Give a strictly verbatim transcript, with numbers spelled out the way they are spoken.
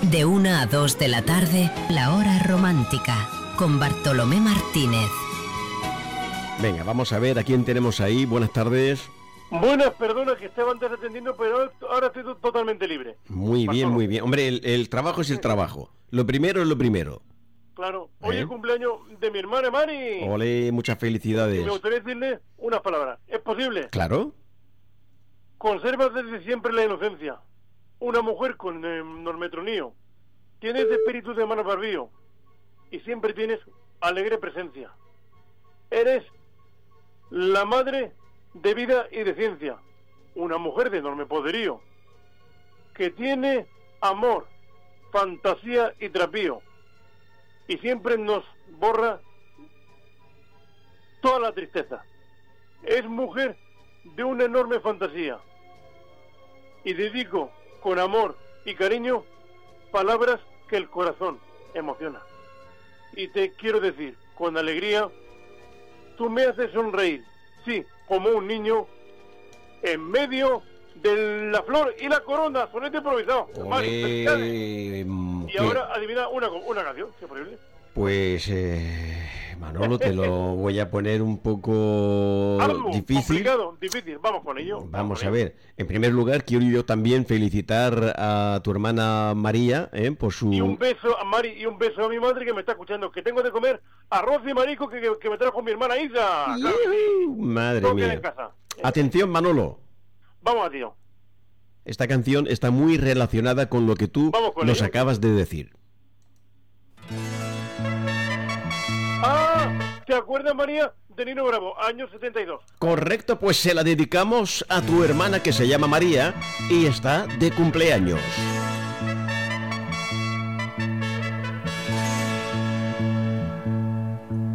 De una a dos de la tarde, La Hora Romántica, con Bartolomé Martínez. Venga, vamos a ver a quién tenemos ahí. Buenas tardes. Buenas, perdona que estaba antes atendiendo, pero ahora estoy totalmente libre. Muy bien, muy bien. Hombre, el, el trabajo es el trabajo. Lo primero es lo primero. Claro. Hoy ¿Eh? es cumpleaños de mi hermana Mari. Ole, muchas felicidades. Me gustaría decirle unas palabras. ¿Es posible? Claro. Conservas desde siempre la inocencia. Una mujer con eh, normetronío. Tienes espíritu de mano barbío. Y siempre tienes alegre presencia. Eres la madre de vida y de ciencia. Una mujer de enorme poderío. Que tiene amor, fantasía y trapío. Y siempre nos borra toda la tristeza. Es mujer de una enorme fantasía. Y dedico con amor y cariño palabras que el corazón emociona. Y te quiero decir, con alegría, tú me haces sonreír, sí, como un niño, en medio de la flor y la corona, soneto improvisado. Mari, Ole, y ¿qué? ahora adivina una, una canción, si es posible. Pues, eh, Manolo, te lo voy a poner un poco Algo difícil. complicado, difícil, vamos con ello. Vamos con a ello. ver. En primer lugar, quiero yo también felicitar a tu hermana María, ¿eh? Por su... Y un beso a Mari y un beso a mi madre que me está escuchando, que tengo de comer arroz y marisco que, que, que me trajo mi hermana Isa. Claro que sí. Madre Todo queda mía. en casa. Atención, Manolo. Vamos a tío. Esta canción está muy relacionada con lo que tú Vamos con nos ello. acabas de decir. Ah, ¿te acuerdas, María? De Nino Bravo, año setenta y dos. Correcto, pues se la dedicamos a tu hermana que se llama María y está de cumpleaños.